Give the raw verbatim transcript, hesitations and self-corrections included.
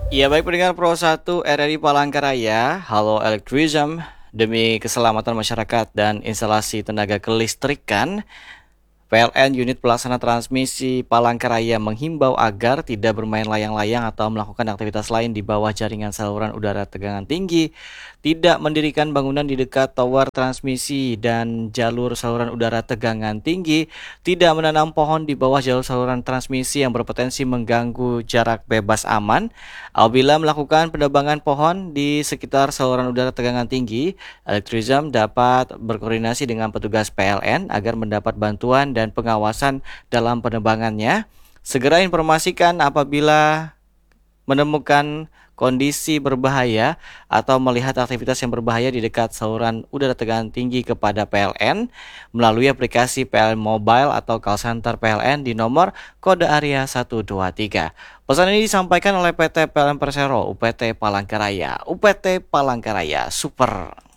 Ya baik pendengar Pro satu R R I Palangkaraya, halo Elektrism, demi keselamatan masyarakat dan instalasi tenaga kelistrikan, P L N Unit Pelaksana Transmisi Palangkaraya menghimbau agar tidak bermain layang-layang atau melakukan aktivitas lain di bawah jaringan saluran udara tegangan tinggi, tidak mendirikan bangunan di dekat tower transmisi dan jalur saluran udara tegangan tinggi, tidak menanam pohon di bawah jalur saluran transmisi yang berpotensi mengganggu jarak bebas aman. Apabila melakukan penebangan pohon di sekitar saluran udara tegangan tinggi, Elektrism dapat berkoordinasi dengan petugas P L N agar mendapat bantuan dan pengawasan dalam penebangannya. Segera informasikan apabila menemukan kondisi berbahaya atau melihat aktivitas yang berbahaya di dekat saluran udara tegangan tinggi kepada P L N melalui aplikasi P L N Mobile atau call center P L N di nomor kode area satu dua tiga. Pesan ini disampaikan oleh P T P L N Persero U P T Palangkaraya. U P T Palangkaraya Super.